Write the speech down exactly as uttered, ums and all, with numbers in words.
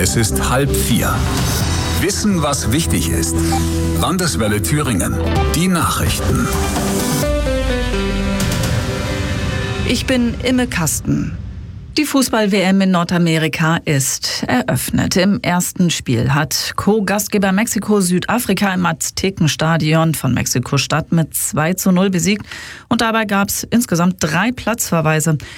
Es ist halb vier. Wissen, was wichtig ist. Landeswelle Thüringen. Die Nachrichten. Ich bin Imme Kasten. Die Fußball-W M in Nordamerika ist eröffnet. Im ersten Spiel hat Co-Gastgeber Mexiko Südafrika im Aztekenstadion von Mexiko-Stadt mit zwei zu null besiegt. Und dabei gab es insgesamt drei Platzverweise.